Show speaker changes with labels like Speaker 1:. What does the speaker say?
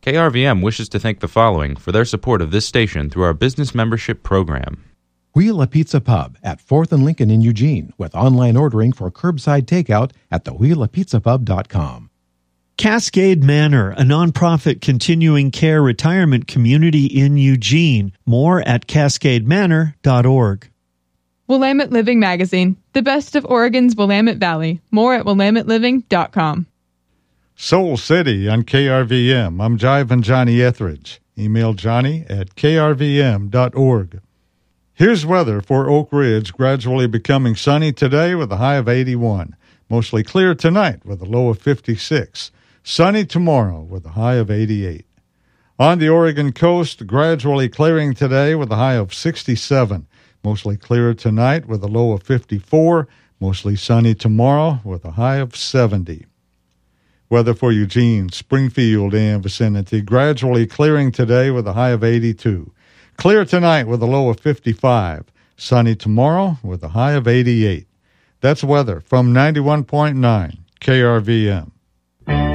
Speaker 1: KRVM wishes to thank the following for their support of this station through our business membership program.
Speaker 2: Wheel Pizza Pub at 4th and Lincoln in Eugene with online ordering for curbside takeout at thewheelapizzapub.com.
Speaker 3: Cascade Manor, a nonprofit continuing care retirement community in Eugene. More at cascademanor.org.
Speaker 4: Willamette Living Magazine, the best of Oregon's Willamette Valley. More at willametteliving.com.
Speaker 5: Soul City on KRVM. I'm Jive Johnny Etheridge. Email Johnny at krvm.org. Here's weather for Oak Ridge, gradually becoming sunny today with a high of 81. Mostly clear tonight with a low of 56. Sunny tomorrow with a high of 88. On the Oregon coast, gradually clearing today with a high of 67. Mostly clear tonight with a low of 54. Mostly sunny tomorrow with a high of 70. Weather for Eugene, Springfield, and vicinity, gradually clearing today with a high of 82. Clear tonight with a low of 55. Sunny tomorrow with a high of 88. That's weather from 91.9 KRVM.